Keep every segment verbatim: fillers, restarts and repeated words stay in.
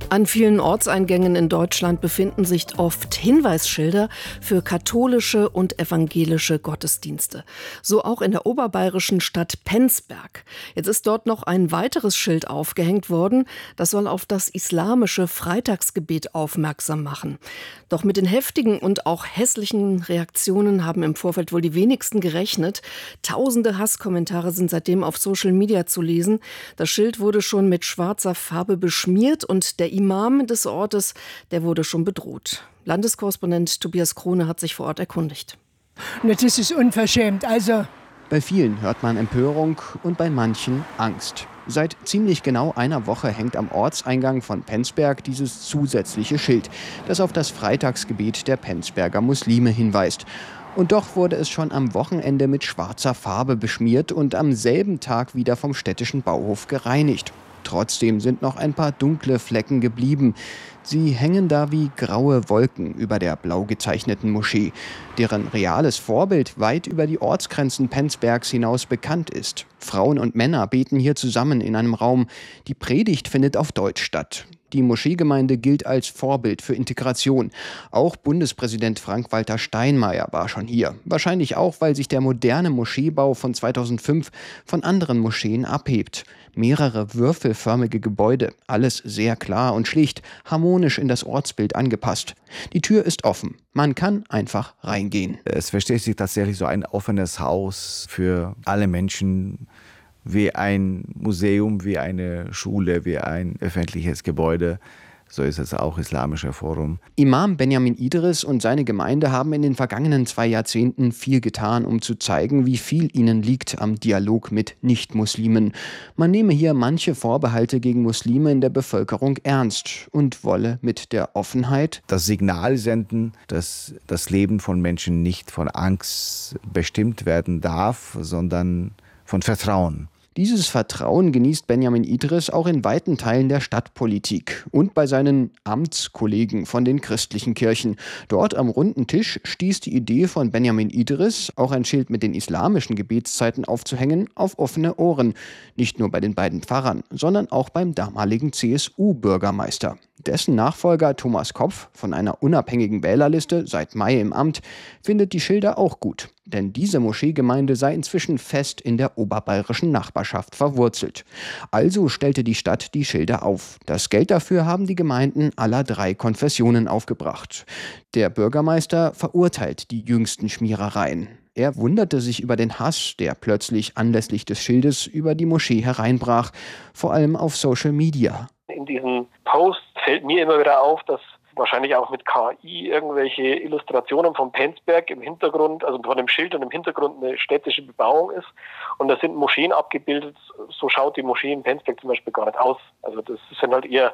An vielen Ortseingängen in Deutschland befinden sich oft Hinweisschilder für katholische und evangelische Gottesdienste. So auch in der oberbayerischen Stadt Penzberg. Jetzt ist dort noch ein weiteres Schild aufgehängt worden. Das soll auf das islamische Freitagsgebet aufmerksam machen. Doch mit den heftigen und auch hässlichen Reaktionen haben im Vorfeld wohl die wenigsten gerechnet. Tausende Hasskommentare sind seitdem auf Social Media zu lesen. Das Schild wurde schon mit schwarzer Farbe beschmiert und der Imam des Ortes, der wurde schon bedroht. Landeskorrespondent Tobias Krone hat sich vor Ort erkundigt. Das ist unverschämt. Also bei vielen hört man Empörung und bei manchen Angst. Seit ziemlich genau einer Woche hängt am Ortseingang von Penzberg dieses zusätzliche Schild, das auf das Freitagsgebet der Penzberger Muslime hinweist. Und doch wurde es schon am Wochenende mit schwarzer Farbe beschmiert und am selben Tag wieder vom städtischen Bauhof gereinigt. Trotzdem sind noch ein paar dunkle Flecken geblieben. Sie hängen da wie graue Wolken über der blau gezeichneten Moschee, deren reales Vorbild weit über die Ortsgrenzen Penzbergs hinaus bekannt ist. Frauen und Männer beten hier zusammen in einem Raum. Die Predigt findet auf Deutsch statt. Die Moscheegemeinde gilt als Vorbild für Integration. Auch Bundespräsident Frank-Walter Steinmeier war schon hier. Wahrscheinlich auch, weil sich der moderne Moscheebau von zweitausendfünf von anderen Moscheen abhebt. Mehrere würfelförmige Gebäude, alles sehr klar und schlicht, harmonisch in das Ortsbild angepasst. Die Tür ist offen. Man kann einfach reingehen. Es versteht sich tatsächlich so ein offenes Haus für alle Menschen, wie ein Museum, wie eine Schule, wie ein öffentliches Gebäude. So ist es auch Islamischer Forum. Imam Benjamin Idris und seine Gemeinde haben in den vergangenen zwei Jahrzehnten viel getan, um zu zeigen, wie viel ihnen liegt am Dialog mit Nicht-Muslimen. Man nehme hier manche Vorbehalte gegen Muslime in der Bevölkerung ernst und wolle mit der Offenheit das Signal senden, dass das Leben von Menschen nicht von Angst bestimmt werden darf, sondern von Vertrauen. Dieses Vertrauen genießt Benjamin Idris auch in weiten Teilen der Stadtpolitik und bei seinen Amtskollegen von den christlichen Kirchen. Dort am runden Tisch stieß die Idee von Benjamin Idris, auch ein Schild mit den islamischen Gebetszeiten aufzuhängen, auf offene Ohren. Nicht nur bei den beiden Pfarrern, sondern auch beim damaligen C S U-Bürgermeister. Dessen Nachfolger Thomas Kopf von einer unabhängigen Wählerliste, seit Mai im Amt, findet die Schilder auch gut. Denn diese Moscheegemeinde sei inzwischen fest in der oberbayerischen Nachbarschaft verwurzelt. Also stellte die Stadt die Schilder auf. Das Geld dafür haben die Gemeinden aller drei Konfessionen aufgebracht. Der Bürgermeister verurteilt die jüngsten Schmierereien. Er wunderte sich über den Hass, der plötzlich anlässlich des Schildes über die Moschee hereinbrach, vor allem auf Social Media. In diesen Posts fällt mir immer wieder auf, dass wahrscheinlich auch mit K I irgendwelche Illustrationen vom Penzberg im Hintergrund, also von dem Schild und im Hintergrund eine städtische Bebauung ist. Und da sind Moscheen abgebildet. So schaut die Moschee in Penzberg zum Beispiel gar nicht aus. Also das sind halt eher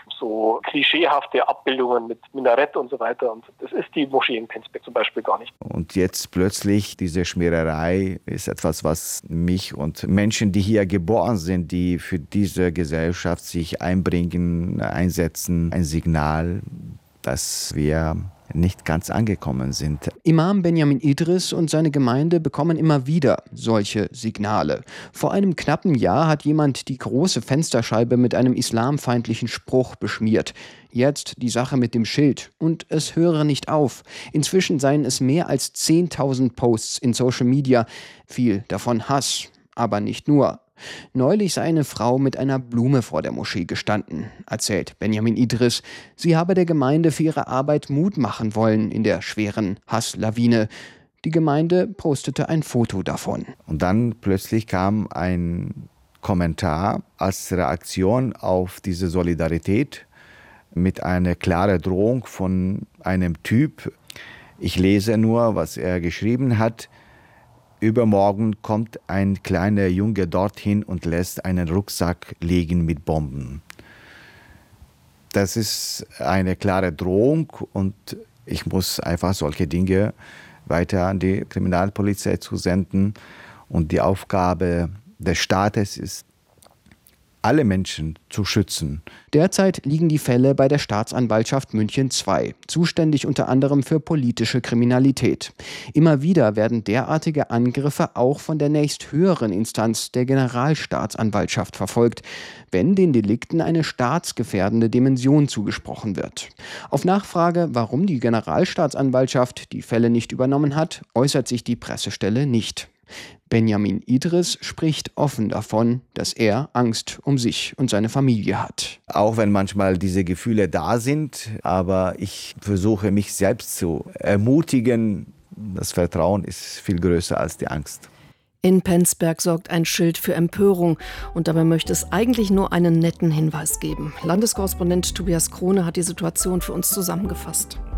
so klischeehafte Abbildungen mit Minarett und so weiter. Und das ist die Moschee in Penzberg zum Beispiel gar nicht. Und jetzt plötzlich diese Schmiererei ist etwas, was mich und Menschen, die hier geboren sind, die für diese Gesellschaft sich einbringen, einsetzen, ein Signal, dass wir nicht ganz angekommen sind. Imam Benjamin Idris und seine Gemeinde bekommen immer wieder solche Signale. Vor einem knappen Jahr hat jemand die große Fensterscheibe mit einem islamfeindlichen Spruch beschmiert. Jetzt die Sache mit dem Schild. Und es höre nicht auf. Inzwischen seien es mehr als zehntausend Posts in Social Media. Viel davon Hass, aber nicht nur. Neulich sei eine Frau mit einer Blume vor der Moschee gestanden, erzählt Benjamin Idris. Sie habe der Gemeinde für ihre Arbeit Mut machen wollen in der schweren Hasslawine. Die Gemeinde postete ein Foto davon. Und dann plötzlich kam ein Kommentar als Reaktion auf diese Solidarität mit einer klaren Drohung von einem Typ. Ich lese nur, was er geschrieben hat. Übermorgen kommt ein kleiner Junge dorthin und lässt einen Rucksack liegen mit Bomben. Das ist eine klare Drohung und ich muss einfach solche Dinge weiter an die Kriminalpolizei zusenden. Und die Aufgabe des Staates ist, alle Menschen zu schützen. Derzeit liegen die Fälle bei der Staatsanwaltschaft München zwei, zuständig unter anderem für politische Kriminalität. Immer wieder werden derartige Angriffe auch von der nächsthöheren Instanz, der Generalstaatsanwaltschaft, verfolgt, wenn den Delikten eine staatsgefährdende Dimension zugesprochen wird. Auf Nachfrage, warum die Generalstaatsanwaltschaft die Fälle nicht übernommen hat, äußert sich die Pressestelle nicht. Benjamin Idris spricht offen davon, dass er Angst um sich und seine Familie hat. Auch wenn manchmal diese Gefühle da sind, aber ich versuche mich selbst zu ermutigen. Das Vertrauen ist viel größer als die Angst. In Penzberg sorgt ein Schild für Empörung und dabei möchte es eigentlich nur einen netten Hinweis geben. Landeskorrespondent Tobias Krone hat die Situation für uns zusammengefasst.